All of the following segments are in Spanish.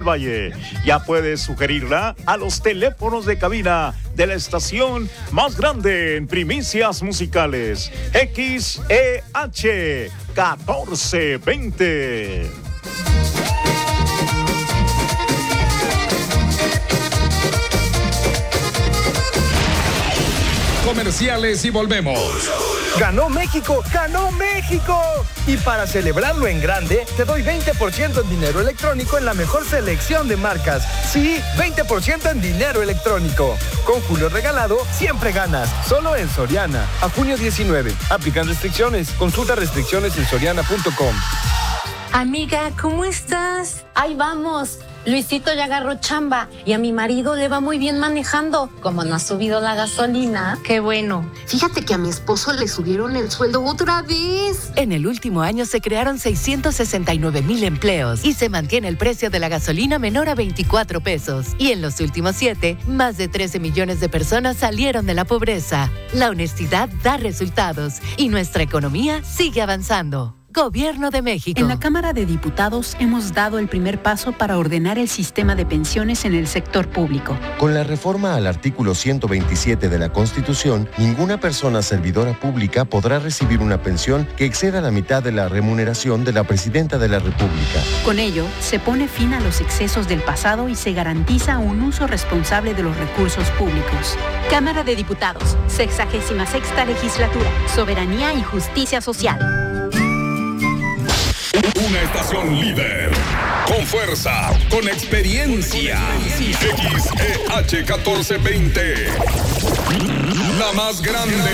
Valle. Ya puedes sugerirla a los teléfonos de cabina de la estación más grande en primicias musicales, XEH 1420. Comerciales y volvemos. ¡Ganó México! ¡Ganó México! Y para celebrarlo en grande, te doy 20% en dinero electrónico en la mejor selección de marcas. Sí, 20% en dinero electrónico. Con Julio Regalado, siempre ganas. Solo en Soriana. A junio 19. Aplican restricciones. Consulta restricciones en soriana.com. Amiga, ¿cómo estás? Ahí vamos. Luisito ya agarró chamba y a mi marido le va muy bien manejando. Como no ha subido la gasolina, qué bueno. Fíjate que a mi esposo le subieron el sueldo otra vez. En el último año se crearon 669,000 empleos y se mantiene el precio de la gasolina menor a 24 pesos. Y en los últimos 7, más de 13 millones de personas salieron de la pobreza. La honestidad da resultados y nuestra economía sigue avanzando. Gobierno de México. En la Cámara de Diputados hemos dado el primer paso para ordenar el sistema de pensiones en el sector público. Con la reforma al artículo 127 de la Constitución, ninguna persona servidora pública podrá recibir una pensión que exceda la mitad de la remuneración de la Presidenta de la República. Con ello, se pone fin a los excesos del pasado y se garantiza un uso responsable de los recursos públicos. Cámara de Diputados, 66ª Legislatura, Soberanía y Justicia Social. Una estación líder, con fuerza, con experiencia. XEH 1420. La más grande.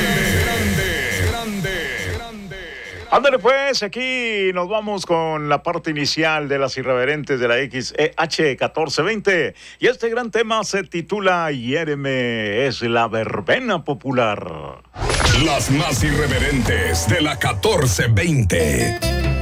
Ándale pues, aquí nos vamos con la parte inicial de las irreverentes de la XEH 1420. Y este gran tema se titula Hiéreme, es la verbena popular. Las más irreverentes de la 1420.